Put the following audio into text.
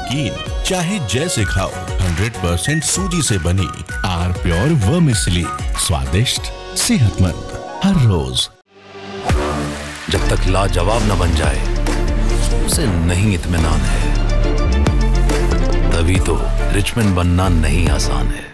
नमकीन चाहे जैसे खाओ, 100% सूजी से बनी आर प्योर वर्मिसेली, स्वादिष्ट सेहतमंद हर रोज। जब तक लाजवाब न बन जाए उसे नहीं इत्मीनान है, तभी तो रिचमंड बनना नहीं आसान है।